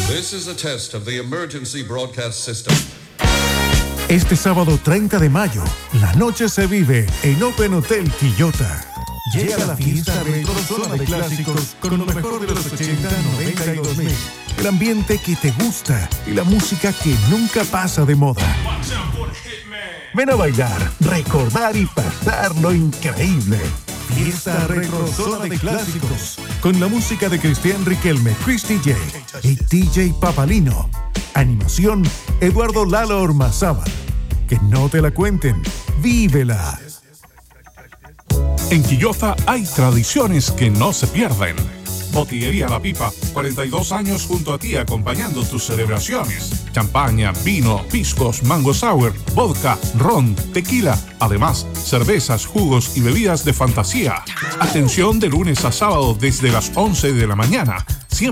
This is a test of the emergency broadcast system. Este sábado 30 de mayo, la noche se vive en Open Hotel Quillota. Llega la fiesta Retrozona de clásicos con lo mejor de los 80, 90 y 2000. El ambiente que te gusta y la música que nunca pasa de moda. Ven a bailar, recordar y pasar lo increíble. Fiesta Retrozona de clásicos con la música de Cristian Riquelme, Chris DJ y DJ Papalino. Animación, Eduardo Lalo Ormazábal. Que no te la cuenten, vívela. En Quillota hay tradiciones que no se pierden. Botillería La Pipa, 42 años junto a ti acompañando tus celebraciones. Champaña, vino, piscos, mango sour, vodka, ron, tequila. Además, cervezas, jugos y bebidas de fantasía. Atención de lunes a sábado desde las 11 de la mañana.